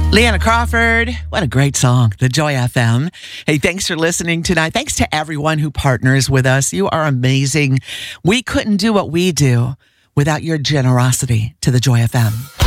Leanna Crawford, what a great song, The Joy FM. Hey, thanks for listening tonight. Thanks to everyone who partners with us. You are amazing. We couldn't do what we do without your generosity to The Joy FM.